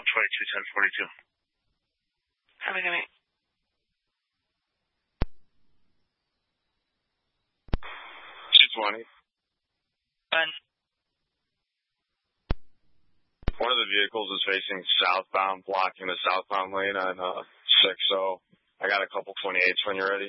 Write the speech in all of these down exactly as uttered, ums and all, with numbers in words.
twenty-two ten forty-two. Have a good night. two twenty. Ben. One of the vehicles is facing southbound, blocking the southbound lane on uh, six oh. I got a couple twenty-eights when you're ready.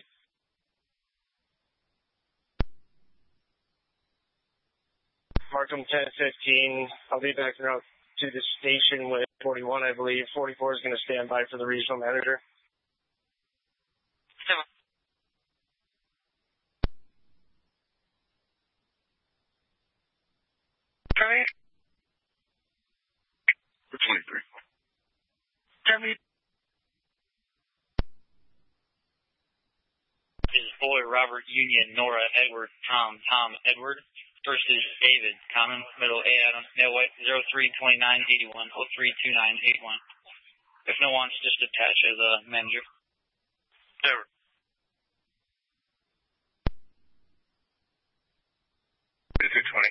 Markham ten fifteen. I'll be back out to the station with forty-one, I believe. forty-four is going to stand by for the regional manager. Seven. Three. twenty-three. Seven. Is Boy, Robert, Union, Nora, Edward, Tom, Tom, Edward. First is David, common, middle A, Adam, no white, zero three two nine eight one, zero three two nine eight one. If no one's just attached as a manager. Never. two twenty.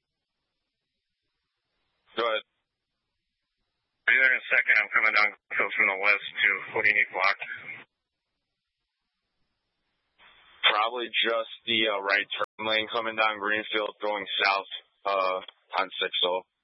Go ahead. Be there in a second. I'm coming down from the west to what do you need blocked? Probably just the uh, right turn lane coming down Greenfield going south uh, on six oh.